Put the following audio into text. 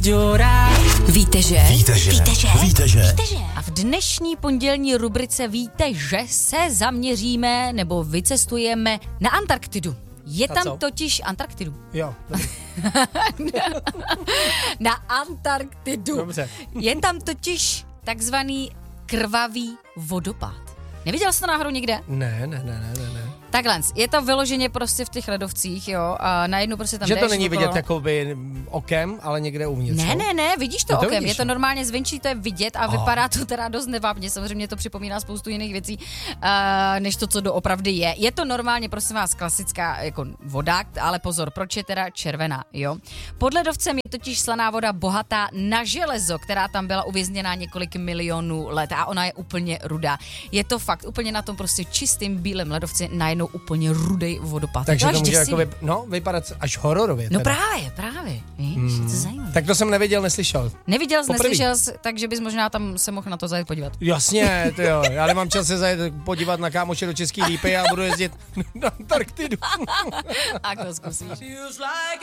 Víte, že? A v dnešní pondělní rubrice Víte, že se zaměříme nebo vycestujeme na Antarktidu. Je tam co? totiž Antarktidu. Jo, dobře. Na Antarktidu. Dobře. Je tam totiž takzvaný krvavý vodopád. Neviděl jsi to náhodou někde? Ne. Takhle, je to vyloženě prostě v těch ledovcích, jo, a najednou prostě tam Že jdeš to není okolo. vidět jakoby okem, ale někde uvnitř. Ne, vidíš to No to okem, vidíš, je to no. normálně zvenčí, to je vidět a vypadá to teda dost nevábně, samozřejmě to připomíná spoustu jiných věcí, než to, co doopravdy je. Je to normálně, prosím vás, klasická jako voda, ale pozor, proč je teda červená, jo? Pod ledovcem je totiž slaná voda bohatá na železo, která tam byla uvězněná několik milionů let a ona je úplně rudá. Je to fakt úplně na tom prostě čistým bílém ledovci najednou úplně rudej vodopád. Takže to až může děsivý. jako vypadat až hororově. No teda. právě, víš, je to zajímavé. Tak to jsem neviděl, neslyšel. Neviděl jsi, Poprvé. neslyšel jsi, takže bys možná tam se mohl na to zajet podívat. Jasně, ty jo. Já nemám čas se zajet podívat na kámoše do České Lípy a budu jezdit na Antarktidu. A to zkusíš.